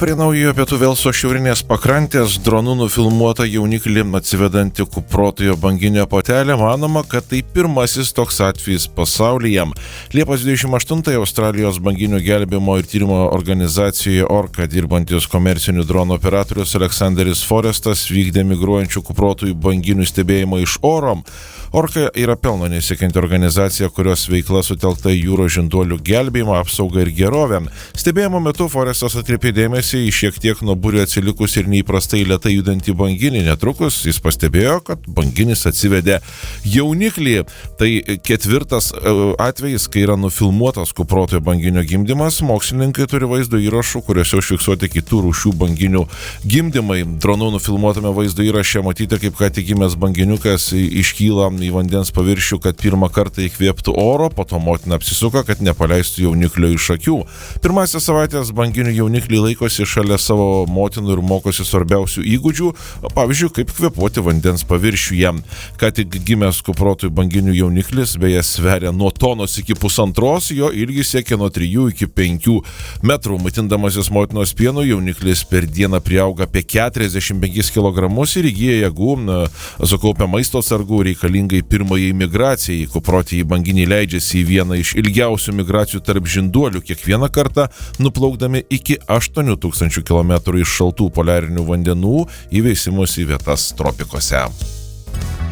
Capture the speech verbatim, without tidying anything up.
Prie Naujojo Pietų Velso šiaurinės pakrantės dronu nufilmuota jauniklį atsivedanti kuprotojo banginio patelė. Manoma, kad tai pirmasis toks atvejis pasaulyje. Liepos dvidešimt aštuntąją Australijos banginių gelbėjimo ir tyrimo organizacijoje Orca dirbantis komercinių dronų operatorius Aleksanderis Forestas vykdė migruojančių kuprotojų banginių stebėjimą iš oro. Orca yra pelno nesiekianti organizacija, kurios veikla sutelkta į jūros žinduolių gelbėjimą, apsaugą ir gerovę. Stebėjimo metu Forestas atkreipė dėmesį į šiek tiek nuo būrio atsilikus ir neįprastai lėtai judantį banginį. Netrukus jis pastebėjo, kad banginis atsivedė jauniklį. Tai ketvirtas atvejis, kai yra nufilmuotas kuprotojo banginio gimdymas. Mokslininkai turi vaizdo įrašų, kuriuose užfiksuoti kitų rūšių banginių gimdymai. Dronu nufilmuotame vaizdo įraše matyti, kaip ką tik gimęs banginiukas iškyla į vandens paviršių, kad pirmą kartą įkvėptų oro, po to motina apsisuka, kad nepaleistų jauniklio iš akių. Pirmąsias savaitės banginių jaunikliai laikosi šalia savo motinų ir mokosi svarbiausių įgūdžių, pavyzdžiui, kaip kvėpuoti vandens paviršiuje. Ką tik gimęs kuprotojų banginių jauniklis, beje, sveria nuo tonos iki pusantros, jo ilgis siekia nuo trijų iki penkių metrų. Maitindamasis motinos pienu, jauniklis per dieną priauga apie keturiasdešimt penkis kilogramus ir įgyja jėgų, sukaupia maisto atsargų reikalingai pirmajai migracijai. Kuprotieji banginiai leidžiasi į vieną iš ilgiausių migracijų tarp žinduolių, kiekvieną kartą nuplaukdami iki aštuonių tūkstančių kilometrų iš šaltų poliarinių vandenų į veisimosi vietas tropikuose.